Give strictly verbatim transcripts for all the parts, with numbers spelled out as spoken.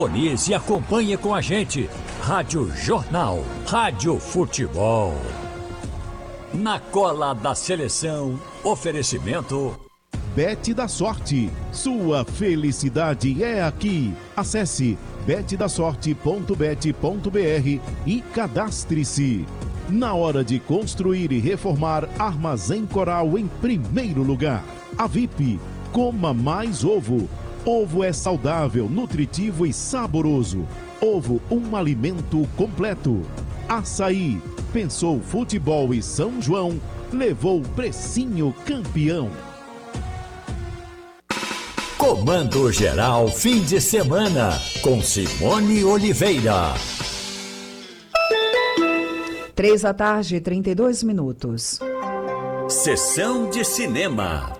E acompanhe com a gente, Rádio Jornal, Rádio Futebol. Na cola da seleção, oferecimento... Bet da Sorte, sua felicidade é aqui. Acesse bet da sorte ponto bet ponto br e cadastre-se. Na hora de construir e reformar, Armazém Coral em primeiro lugar. A V I P, coma mais ovo. Ovo é saudável, nutritivo e saboroso. Ovo, um alimento completo. Açaí, pensou futebol e São João, levou precinho campeão. Comando Geral Fim de Semana, com Simone Oliveira. Três da tarde, trinta e dois minutos. Sessão de cinema.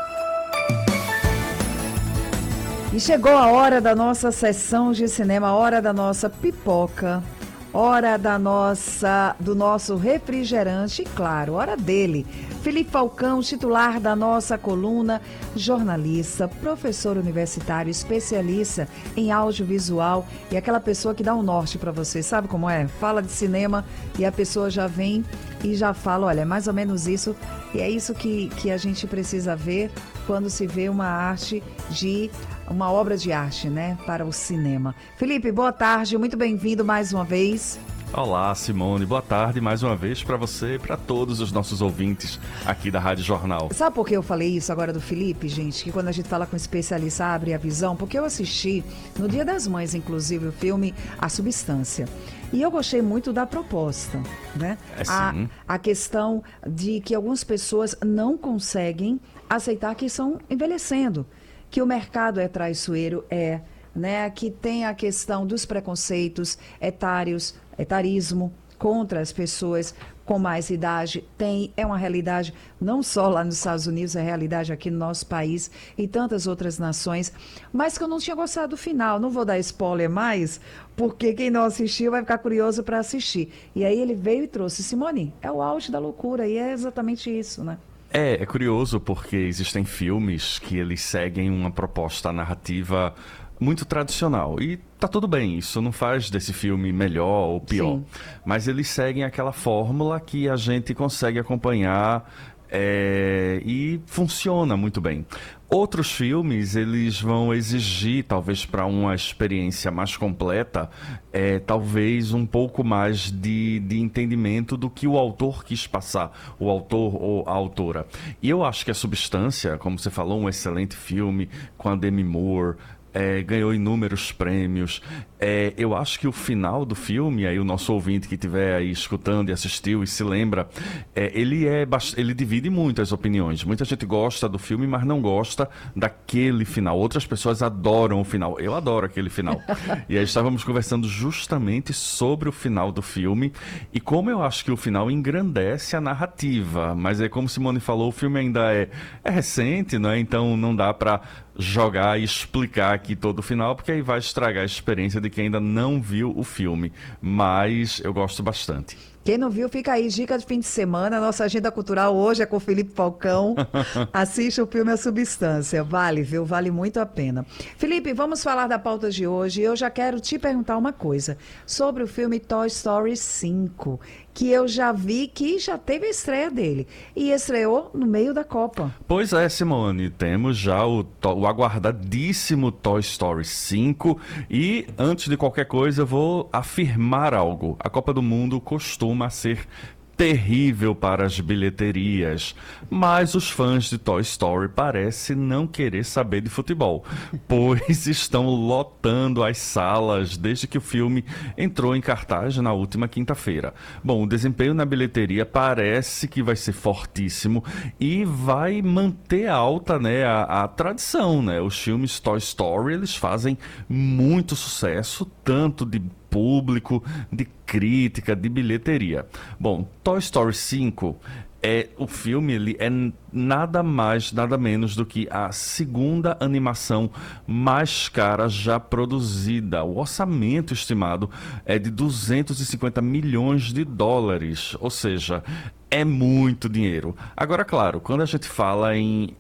E chegou a hora da nossa sessão de cinema, a hora da nossa pipoca, hora da nossa, do nosso refrigerante e, claro, hora dele. Felipe Falcão, titular da nossa coluna, jornalista, professor universitário, especialista em audiovisual e aquela pessoa que dá um norte para você, sabe como é? Fala de cinema e a pessoa já vem e já fala, olha, é mais ou menos isso, e é isso que, que a gente precisa ver quando se vê uma arte de... uma obra de arte, né, para o cinema. Felipe, boa tarde, muito bem-vindo mais uma vez. Olá, Simone, boa tarde mais uma vez para você e para todos os nossos ouvintes aqui da Rádio Jornal. Sabe por que eu falei isso agora do Felipe, gente? Que quando a gente fala com um especialista, abre a visão, porque eu assisti no Dia das Mães, inclusive, o filme A Substância. E eu gostei muito da proposta, né? É, a, sim. a questão de que algumas pessoas não conseguem aceitar que estão envelhecendo. Que o mercado é traiçoeiro, é, né? Que tem a questão dos preconceitos etários, etarismo contra as pessoas com mais idade, tem, é uma realidade não só lá nos Estados Unidos, é realidade aqui no nosso país e tantas outras nações, mas que eu não tinha gostado do final, não vou dar spoiler mais, porque quem não assistiu vai ficar curioso para assistir. E aí ele veio e trouxe, Simone, é o auge da loucura e é exatamente isso, né? É, é curioso porque existem filmes que eles seguem uma proposta narrativa muito tradicional. E tá tudo bem, isso não faz desse filme melhor ou pior. Sim. Mas eles seguem aquela fórmula que a gente consegue acompanhar é, e funciona muito bem. Outros filmes, eles vão exigir, talvez para uma experiência mais completa, é, talvez um pouco mais de, de entendimento do que o autor quis passar, o autor ou a autora. E eu acho que A Substância, como você falou, um excelente filme com a Demi Moore, É, ganhou inúmeros prêmios. É, eu acho que o final do filme, aí o nosso ouvinte que estiver aí escutando e assistiu e se lembra, é, ele, é, ele divide muito as opiniões. Muita gente gosta do filme, mas não gosta daquele final. Outras pessoas adoram o final. Eu adoro aquele final. E aí estávamos conversando justamente sobre o final do filme e como eu acho que o final engrandece a narrativa. Mas é como Simone falou, o filme ainda é, é recente, não é? Então não dá para jogar e explicar aqui todo o final, porque aí vai estragar a experiência de quem ainda não viu o filme. Mas eu gosto bastante. Quem não viu, fica aí, dica de fim de semana. Nossa agenda cultural hoje é com o Felipe Falcão. Assiste o filme A Substância. Vale, viu? Vale muito a pena. Felipe, vamos falar da pauta de hoje. Eu já quero te perguntar uma coisa sobre o filme Toy Story cinco, que eu já vi que já teve a estreia dele. E estreou no meio da Copa. Pois é, Simone. Temos já o, o aguardadíssimo Toy Story cinco. E, antes de qualquer coisa, eu vou afirmar algo. A Copa do Mundo costuma a ser terrível para as bilheterias, mas os fãs de Toy Story parecem não querer saber de futebol, pois estão lotando as salas desde que o filme entrou em cartaz na última quinta-feira. Bom, o desempenho na bilheteria parece que vai ser fortíssimo e vai manter alta, né, a, a tradição, né? Os filmes Toy Story, eles fazem muito sucesso, tanto de público, de crítica, de bilheteria. Bom, Toy Story cinco, é, o filme ele é nada mais, nada menos do que a segunda animação mais cara já produzida. O orçamento estimado é de duzentos e cinquenta milhões de dólares, ou seja, é muito dinheiro. Agora, claro, quando a gente fala em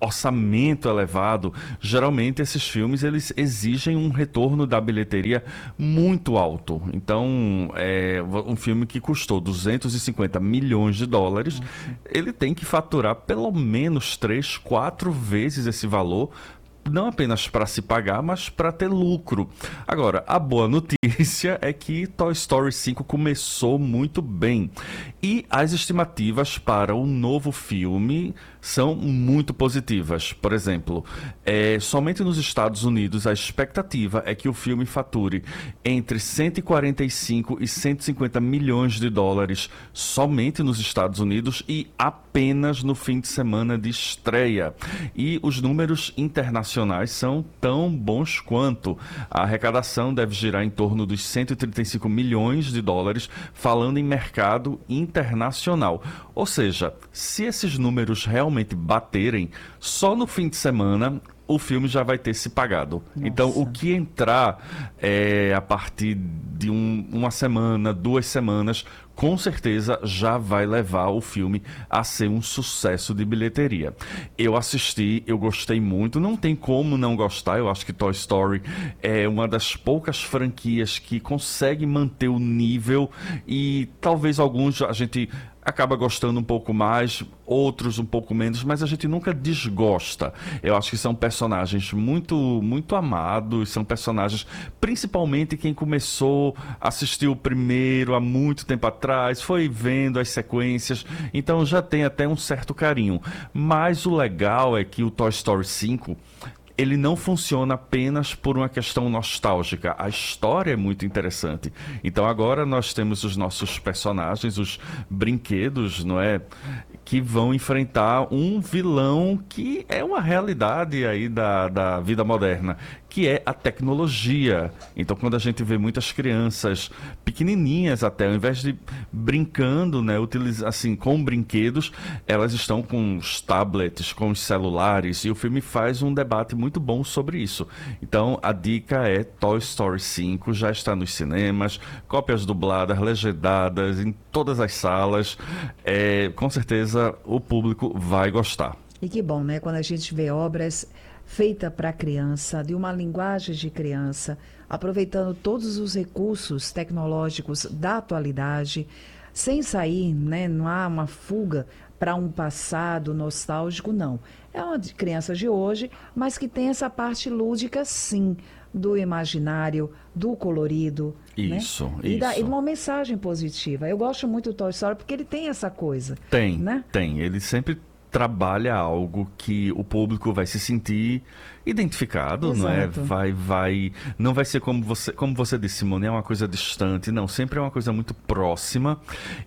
orçamento elevado, geralmente esses filmes eles exigem um retorno da bilheteria muito alto. Então, é, um filme que custou duzentos e cinquenta milhões de dólares, ele tem que faturar pelo menos três, quatro vezes esse valor, não apenas para se pagar, mas para ter lucro. Agora, a boa notícia é que Toy Story cinco começou muito bem. E as estimativas para o novo filme são muito positivas. Por exemplo, é, somente nos Estados Unidos a expectativa é que o filme fature entre cento e quarenta e cinco e cento e cinquenta milhões de dólares somente nos Estados Unidos e apenas no fim de semana de estreia. E os números internacionais são tão bons quanto. A arrecadação deve girar em torno dos cento e trinta e cinco milhões de dólares, falando em mercado internacional. Ou seja, se esses números realmente baterem, só no fim de semana o filme já vai ter se pagado. Nossa. Então, o que entrar é, a partir de um, uma semana, duas semanas, com certeza já vai levar o filme a ser um sucesso de bilheteria. Eu assisti, eu gostei muito, não tem como não gostar. Eu acho que Toy Story é uma das poucas franquias que consegue manter o nível, e talvez alguns a gente acaba gostando um pouco mais, outros um pouco menos, mas a gente nunca desgosta. Eu acho que são personagens muito, muito amados, são personagens, principalmente quem começou a assistir o primeiro há muito tempo atrás, foi vendo as sequências, então já tem até um certo carinho. Mas o legal é que o Toy Story cinco, ele não funciona apenas por uma questão nostálgica. A história é muito interessante. Então agora nós temos os nossos personagens, os brinquedos, não é? Que vão enfrentar um vilão que é uma realidade aí da, da vida moderna, que é a tecnologia. Então, quando a gente vê muitas crianças pequenininhas até, ao invés de brincando, né, utiliza, assim, com brinquedos, elas estão com os tablets, com os celulares, e o filme faz um debate muito bom sobre isso. Então, a dica é Toy Story cinco, já está nos cinemas, cópias dubladas, legendadas, em todas as salas. É, com certeza o público vai gostar. E que bom, né? Quando a gente vê obras feitas para criança, de uma linguagem de criança, aproveitando todos os recursos tecnológicos da atualidade, sem sair, né? Não há uma fuga para um passado nostálgico, não. É uma de criança de hoje, mas que tem essa parte lúdica, sim, do imaginário, do colorido. Isso, né? isso. E, da, e uma mensagem positiva. Eu gosto muito do Toy Story porque ele tem essa coisa. Tem, né? tem. Ele sempre trabalha algo que o público vai se sentir identificado, Exato. não é? Vai, vai, não vai ser como você, como você disse, Simone, é uma coisa distante, não, sempre é uma coisa muito próxima,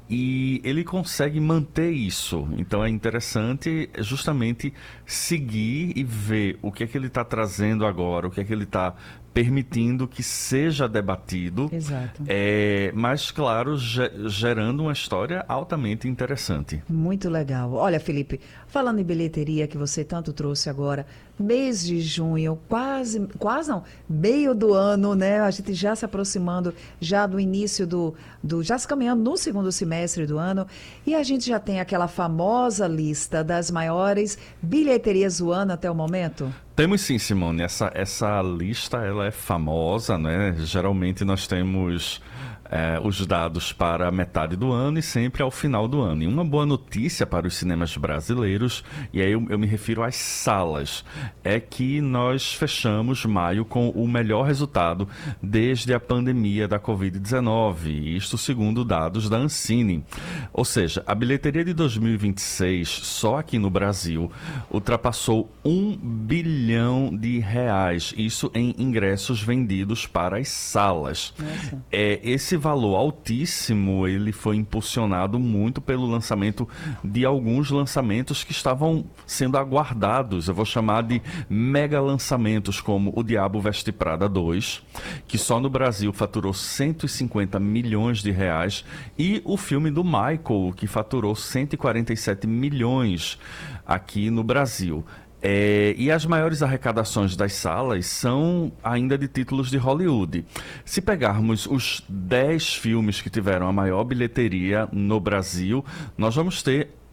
e ele consegue manter isso. Então é interessante justamente seguir e ver o que é que ele está trazendo agora, o que é que ele está permitindo que seja debatido. Exato. É, mas, claro, ge- gerando uma história altamente interessante. Muito legal. Olha, Felipe, falando em bilheteria que você tanto trouxe agora, mês de junho, quase, quase não, meio do ano, né? A gente já se aproximando já do início do, do, já se caminhando no segundo semestre do ano, e a gente já tem aquela famosa lista das maiores bilheterias do ano até o momento? Temos sim, Simone. Essa, essa lista ela é famosa, né? Geralmente nós temos é, os dados para a metade do ano e sempre ao final do ano. E uma boa notícia para os cinemas brasileiros, e aí eu, eu me refiro às salas, é que nós fechamos maio com o melhor resultado desde a pandemia da covid dezenove, isto segundo dados da Ancine. Ou seja, a bilheteria de dois mil e vinte e seis, só aqui no Brasil, ultrapassou um bilhão de reais, isso em ingressos vendidos para as salas. Nossa. É, esse valor altíssimo, ele foi impulsionado muito pelo lançamento de alguns lançamentos que estavam sendo aguardados. Eu vou chamar de mega lançamentos, como O Diabo Veste Prada dois, que só no Brasil faturou cento e cinquenta milhões de reais, e o filme do Michael, que faturou cento e quarenta e sete milhões aqui no Brasil. É, e as maiores arrecadações das salas são ainda de títulos de Hollywood. Se pegarmos os dez filmes que tiveram a maior bilheteria no Brasil, nós vamos ter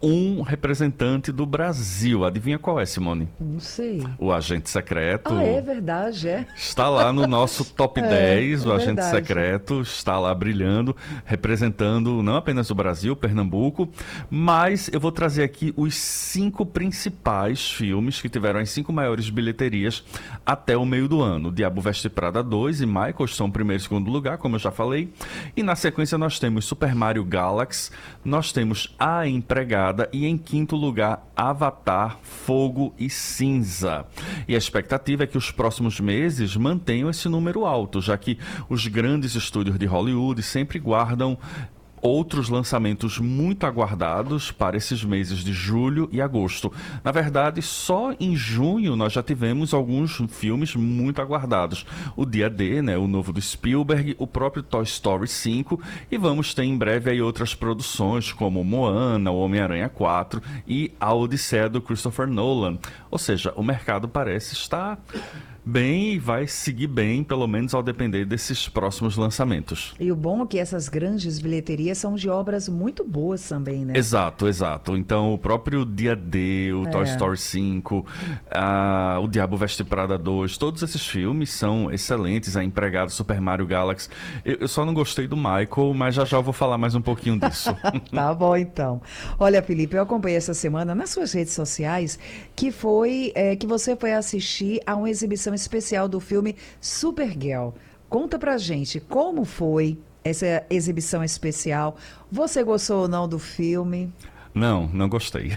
um representante do Brasil. Adivinha qual é, Simone? Não sei. O Agente Secreto. Ah, é verdade, é. Está lá no nosso top É, dez, é o Agente verdade. Secreto está lá brilhando, representando não apenas o Brasil, Pernambuco, mas eu vou trazer aqui os cinco principais filmes que tiveram as cinco maiores bilheterias até o meio do ano. Diabo Veste Prada dois e Michael estão em primeiro e segundo lugar, como eu já falei. E na sequência nós temos Super Mario Galaxy, nós temos A Empregada e em quinto lugar Avatar, Fogo e Cinza. E a expectativa é que os próximos meses mantenham esse número alto, já que os grandes estúdios de Hollywood sempre guardam outros lançamentos muito aguardados para esses meses de julho e agosto. Na verdade, só em junho nós já tivemos alguns filmes muito aguardados. O Dia D, né, o novo do Spielberg, o próprio Toy Story cinco, e vamos ter em breve aí outras produções como Moana, o Homem-Aranha quatro e a Odisseia do Christopher Nolan. Ou seja, o mercado parece estar bem e vai seguir bem, pelo menos ao depender desses próximos lançamentos. E o bom é que essas grandes bilheterias são de obras muito boas também, né? Exato, exato. Então, o próprio Dia D, o É. Toy Story cinco, a, o Diabo Veste Prada dois, todos esses filmes são excelentes. A Empregada, Super Mario Galaxy. Eu, eu só não gostei do Michael, mas já já eu vou falar mais um pouquinho disso. Tá bom, então. Olha, Felipe, eu acompanhei essa semana nas suas redes sociais que foi é, que você foi assistir a uma exibição especial do filme Supergirl. Conta pra gente como foi essa exibição especial. Você gostou ou não do filme? Não, não gostei.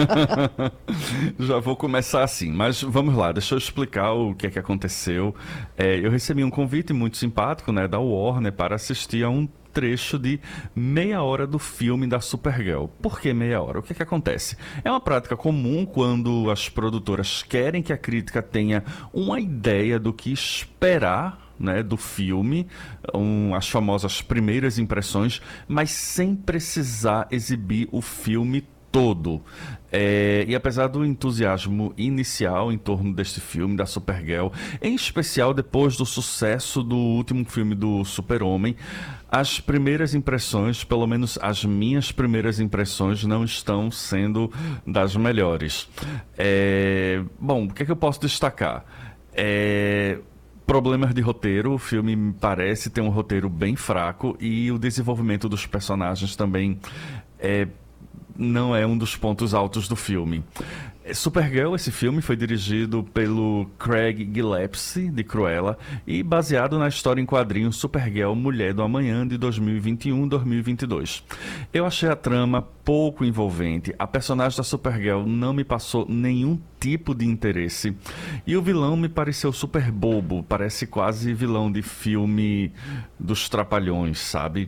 Já vou começar assim, mas vamos lá, deixa eu explicar o que é que aconteceu. É, eu recebi um convite muito simpático, né, da Warner para assistir a um trecho de meia hora do filme da Supergirl. Por que meia hora? O que é que acontece? É uma prática comum quando as produtoras querem que a crítica tenha uma ideia do que esperar, né, do filme, um, as famosas primeiras impressões, mas sem precisar exibir o filme todo. É, e apesar do entusiasmo inicial em torno deste filme, da Supergirl, em especial depois do sucesso do último filme do Super-Homem, as primeiras impressões, pelo menos as minhas primeiras impressões, não estão sendo das melhores. É, bom, o que é que eu posso destacar? É... Problemas de roteiro, o filme me parece ter um roteiro bem fraco e o desenvolvimento dos personagens também é, não é um dos pontos altos do filme. Supergirl, esse filme, foi dirigido pelo Craig Gillespie, de Cruella, e baseado na história em quadrinhos Supergirl, Mulher do Amanhã, de dois mil e vinte e um a dois mil e vinte e dois. Eu achei a trama pouco envolvente, a personagem da Supergirl não me passou nenhum tipo de interesse, e o vilão me pareceu super bobo, parece quase vilão de filme dos Trapalhões, sabe?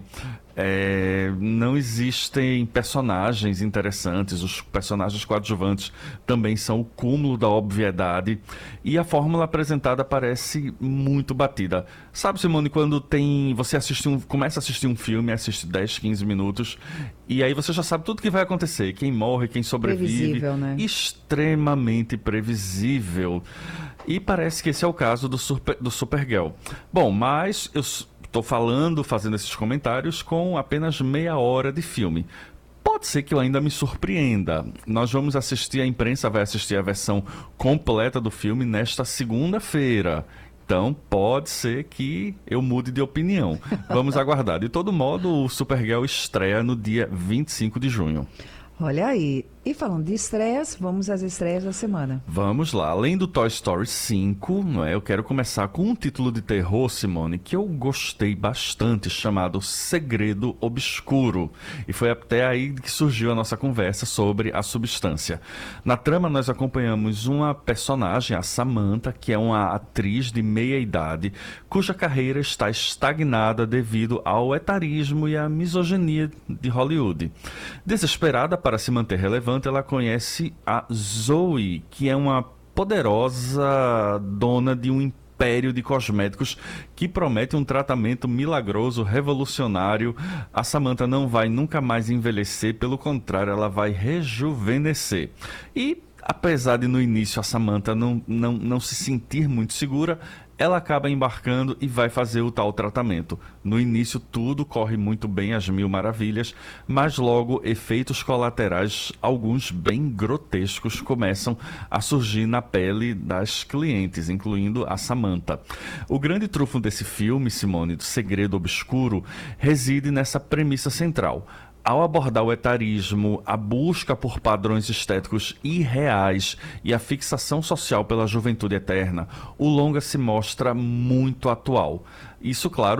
É, não existem personagens interessantes, os personagens coadjuvantes também são o cúmulo da obviedade e a fórmula apresentada parece muito batida. Sabe, Simone, quando tem você assiste um, começa a assistir um filme, assiste dez, quinze minutos e aí você já sabe tudo o que vai acontecer, quem morre, quem sobrevive. Previsível, né? Extremamente previsível. E parece que esse é o caso do, Super, do Supergirl. Bom, mas eu estou falando, fazendo esses comentários com apenas meia hora de filme. Pode ser que eu ainda me surpreenda. Nós vamos assistir, a imprensa vai assistir a versão completa do filme nesta segunda-feira. Então, pode ser que eu mude de opinião. Vamos aguardar. De todo modo, o Supergirl estreia no dia vinte e cinco de junho. Olha aí. E falando de estreias, vamos às estreias da semana. Vamos lá. Além do Toy Story cinco, não é? Eu quero começar com um título de terror, Simone, que eu gostei bastante, chamado Segredo Obscuro. E foi até aí que surgiu a nossa conversa sobre a substância. Na trama, nós acompanhamos uma personagem, a Samantha, que é uma atriz de meia-idade, cuja carreira está estagnada devido ao etarismo e à misoginia de Hollywood. Desesperada para se manter relevante, ela conhece a Zoe, que é uma poderosa dona de um império de cosméticos que promete um tratamento milagroso, revolucionário. A Samantha não vai nunca mais envelhecer, pelo contrário, ela vai rejuvenescer. E, apesar de no início a Samantha não, não, não se sentir muito segura, ela acaba embarcando e vai fazer o tal tratamento. No início tudo corre muito bem, às mil maravilhas, mas logo efeitos colaterais, alguns bem grotescos, começam a surgir na pele das clientes, incluindo a Samantha. O grande trunfo desse filme, Simone, do Segredo Obscuro, reside nessa premissa central. Ao abordar o etarismo, a busca por padrões estéticos irreais e a fixação social pela juventude eterna, o longa se mostra muito atual. Isso, claro,